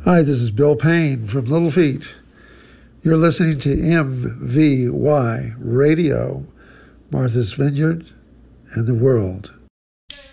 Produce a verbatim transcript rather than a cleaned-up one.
Hi, this is Bill Payne from Little Feat. You're listening to M V Y Radio, Martha's Vineyard and the World.